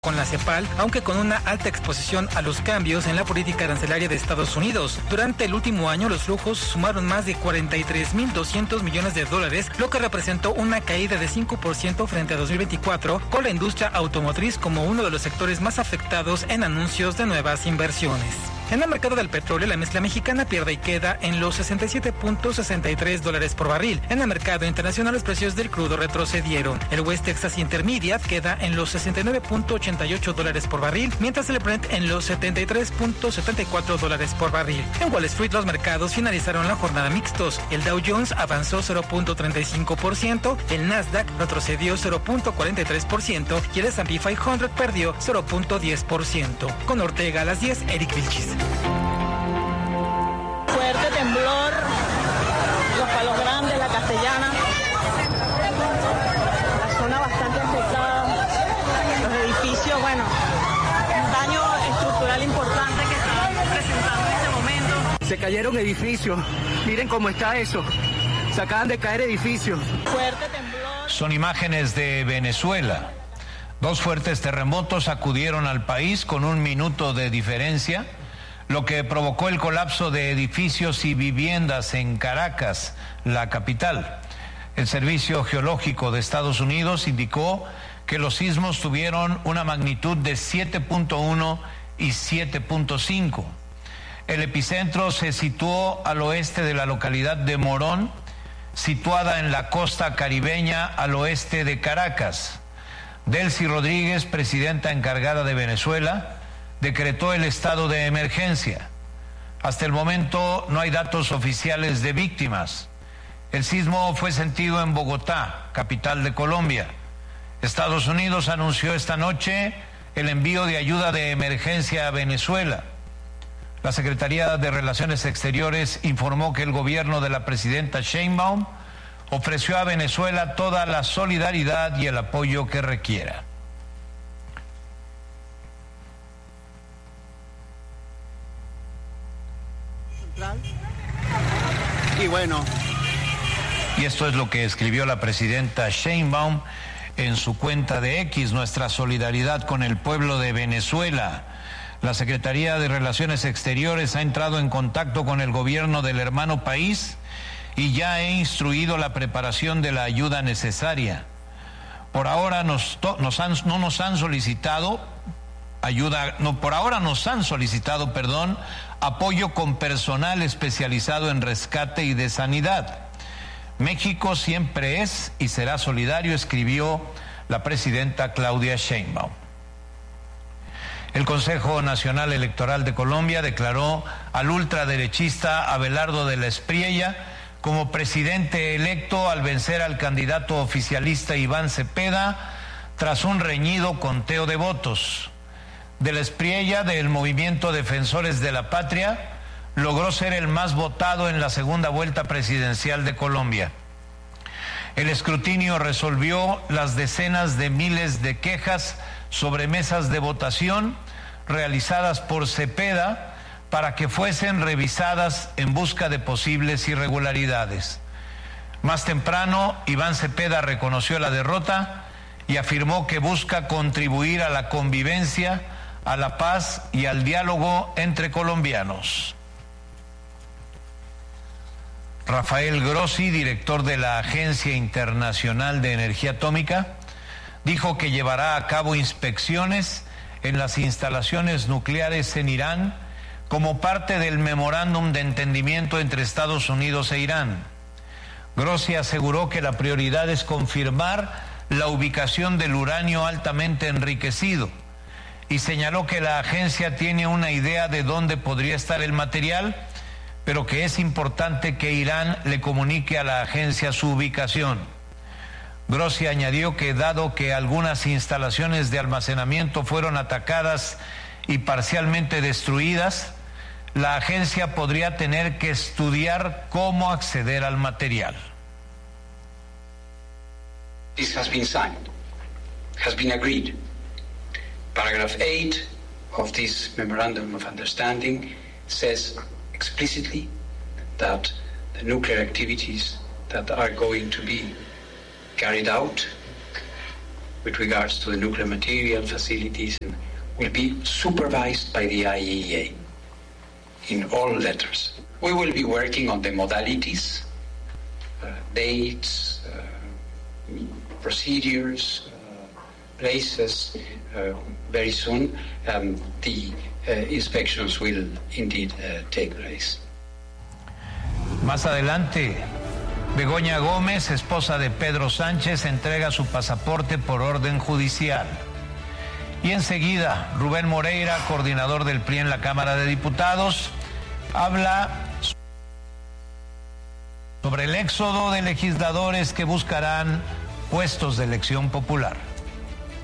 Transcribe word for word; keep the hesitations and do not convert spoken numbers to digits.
con la CEPAL, aunque con una alta exposición a los cambios en la política arancelaria de Estados Unidos. Durante el último año, los flujos sumaron más de cuarenta y tres mil doscientos millones de dólares, lo que representó una caída de cinco por ciento frente a dos mil veinticuatro, con la industria automotriz como uno de los sectores más afectados en anuncios de nuevas inversiones. En el mercado del petróleo, la mezcla mexicana pierde y queda en los sesenta y siete punto sesenta y tres dólares por barril. En el mercado internacional, los precios del crudo retrocedieron. El West Texas Intermediate queda en los sesenta y nueve punto ochenta y ocho dólares por barril, mientras el Brent en los setenta y tres punto setenta y cuatro dólares por barril. En Wall Street, los mercados finalizaron la jornada mixtos. El Dow Jones avanzó cero punto treinta y cinco por ciento, el Nasdaq retrocedió cero punto cuarenta y tres por ciento y el S and P quinientos perdió cero punto diez por ciento. Con Ortega a las diez, Eric Vilchis. Fuerte temblor, Los Palos Grandes, La Castellana, la zona bastante afectada, los edificios, bueno, un daño estructural importante que están presentando en este momento. Se cayeron edificios, miren cómo está eso, se acaban de caer edificios. Fuerte temblor. Son imágenes de Venezuela. Dos fuertes terremotos sacudieron al país con un minuto de diferencia, lo que provocó el colapso de edificios y viviendas en Caracas, la capital. El Servicio Geológico de Estados Unidos indicó que los sismos tuvieron una magnitud de siete punto uno y siete punto cinco. El epicentro se situó al oeste de la localidad de Morón, situada en la costa caribeña al oeste de Caracas. Delcy Rodríguez, presidenta encargada de Venezuela, decretó el estado de emergencia. Hasta el momento no hay datos oficiales de víctimas. El sismo fue sentido en Bogotá, capital de Colombia. Estados Unidos anunció esta noche el envío de ayuda de emergencia a Venezuela. La Secretaría de Relaciones Exteriores informó que el gobierno de la presidenta Sheinbaum ofreció a Venezuela toda la solidaridad y el apoyo que requiera. Y bueno. Y esto es lo que escribió la presidenta Sheinbaum en su cuenta de X: nuestra solidaridad con el pueblo de Venezuela. La Secretaría de Relaciones Exteriores ha entrado en contacto con el gobierno del hermano país y ya he instruido la preparación de la ayuda necesaria. Por ahora nos, nos han, no nos han solicitado ayuda, no, por ahora nos han solicitado, perdón, apoyo con personal especializado en rescate y de sanidad. México siempre es y será solidario, escribió la presidenta Claudia Sheinbaum. El Consejo Nacional Electoral de Colombia declaró al ultraderechista Abelardo de la Espriella como presidente electo al vencer al candidato oficialista Iván Cepeda tras un reñido conteo de votos. De la Espriella, del Movimiento Defensores de la Patria, logró ser el más votado en la segunda vuelta presidencial de Colombia. El escrutinio resolvió las decenas de miles de quejas sobre mesas de votación realizadas por Cepeda para que fuesen revisadas en busca de posibles irregularidades. Más temprano, Iván Cepeda reconoció la derrota y afirmó que busca contribuir a la convivencia, a la paz y al diálogo entre colombianos. Rafael Grossi, director de la Agencia Internacional de Energía Atómica, dijo que llevará a cabo inspecciones en las instalaciones nucleares en Irán como parte del memorándum de entendimiento entre Estados Unidos e Irán. Grossi aseguró que la prioridad es confirmar la ubicación del uranio altamente enriquecido y señaló que la agencia tiene una idea de dónde podría estar el material, pero que es importante que Irán le comunique a la agencia su ubicación. Grossi añadió que dado que algunas instalaciones de almacenamiento fueron atacadas y parcialmente destruidas, la agencia podría tener que estudiar cómo acceder al material. This has been signed, has been agreed. Paragraph eight of this Memorandum of Understanding says explicitly that the nuclear activities that are going to be carried out with regards to the nuclear material facilities and will be supervised by the I A E A in all letters. We will be working on the modalities, uh, dates, uh, procedures, uh, places. Uh, very soon um, the uh, inspections will indeed uh, take place. Más adelante, Begoña Gómez, esposa de Pedro Sánchez, entrega su pasaporte por orden judicial. Y enseguida, Rubén Moreira, coordinador del P R I en la Cámara de Diputados, habla sobre el éxodo de legisladores que buscarán puestos de elección popular.